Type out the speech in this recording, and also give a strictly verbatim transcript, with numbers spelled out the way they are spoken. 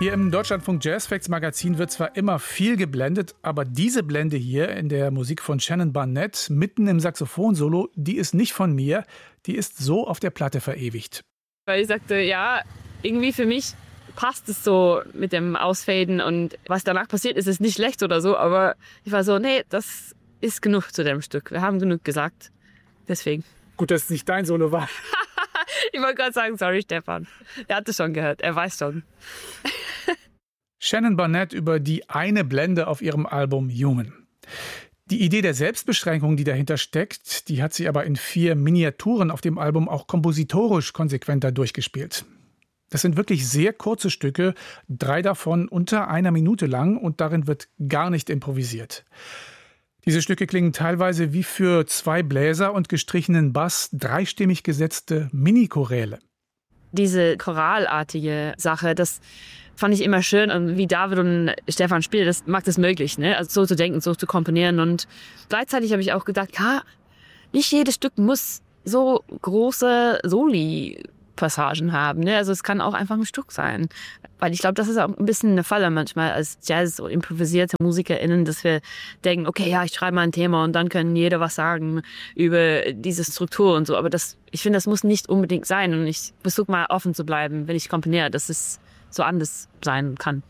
Hier im Deutschlandfunk Jazz Facts Magazin wird zwar immer viel geblendet, aber diese Blende hier in der Musik von Shannon Barnett, mitten im Saxophon-Solo, die ist nicht von mir, die ist so auf der Platte verewigt. Weil ich sagte, ja, irgendwie für mich passt es so mit dem Ausfaden und was danach passiert, ist es nicht schlecht oder so, aber ich war so, nee, das ist genug zu dem Stück. Wir haben genug gesagt, deswegen. Gut, dass es nicht dein Solo war. Ich wollte gerade sagen, sorry Stefan, er hat es schon gehört, er weiß schon. Shannon Barnett über die eine Blende auf ihrem Album Human. Die Idee der Selbstbeschränkung, die dahinter steckt, die hat sie aber in vier Miniaturen auf dem Album auch kompositorisch konsequenter durchgespielt. Das sind wirklich sehr kurze Stücke, drei davon unter einer Minute lang und darin wird gar nicht improvisiert. Diese Stücke klingen teilweise wie für zwei Bläser und gestrichenen Bass dreistimmig gesetzte Mini-Choräle. Diese choralartige Sache, das fand ich immer schön. Und wie David und Stefan spielen, das macht es möglich, ne? Also so zu denken, so zu komponieren. Und gleichzeitig habe ich auch gedacht, ja, nicht jedes Stück muss so große Soli-Passagen haben, ne? Also es kann auch einfach ein Stück sein. Weil ich glaube, das ist auch ein bisschen eine Falle manchmal als Jazz- und improvisierte MusikerInnen, dass wir denken, okay, ja, ich schreibe mal ein Thema und dann können jeder was sagen über diese Struktur und so. Aber das, ich finde, das muss nicht unbedingt sein. Und ich versuche mal offen zu bleiben, wenn ich komponiere, dass es so anders sein kann.